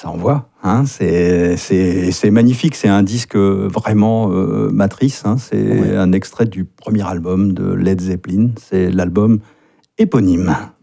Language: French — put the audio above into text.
Ça envoie, hein, c'est magnifique, c'est un disque vraiment matrice, hein, c'est un extrait du premier album de Led Zeppelin, c'est l'album éponyme.